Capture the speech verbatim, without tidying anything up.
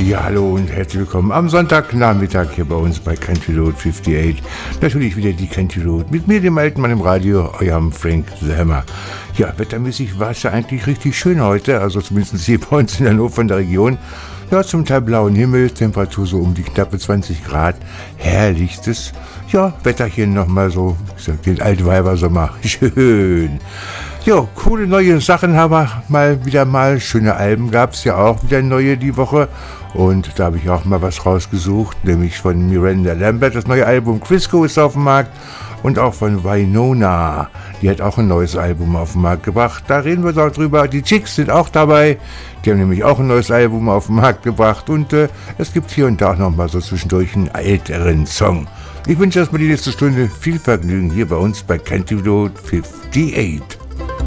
Ja, hallo und herzlich willkommen am Sonntagnachmittag hier bei uns bei Country Road achtundfünfzig. Natürlich wieder die Country Road mit mir, dem alten Mann im Radio, eurem Frank the Hammer. Ja, wettermäßig war es ja eigentlich richtig schön heute, also zumindest hier bei uns in Hannover in der Region. Ja, zum Teil blauen Himmel, Temperatur so um die knappe zwanzig Grad, herrlichstes, ja, Wetterchen nochmal so, ich sag, den Altweibersommer, schön. Jo, coole neue Sachen haben wir mal wieder mal, schöne Alben gab es ja auch wieder neue die Woche und da habe ich auch mal was rausgesucht, nämlich von Miranda Lambert, das neue Album Crisco ist auf dem Markt und auch von Wynonna, die hat auch ein neues Album auf den Markt gebracht, da reden wir doch drüber, die Chicks sind auch dabei, die haben nämlich auch ein neues Album auf den Markt gebracht und äh, es gibt hier und da auch noch mal so zwischendurch einen älteren Song. Ich wünsche erstmal die nächste Stunde viel Vergnügen hier bei uns bei Country Road achtundfünfzig.